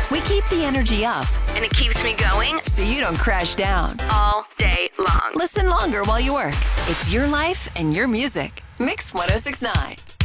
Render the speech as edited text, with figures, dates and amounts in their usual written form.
We keep the energy up And it keeps me going so you don't crash down. all day long. Listen longer while you work. It's your life and your music. Mix 1069.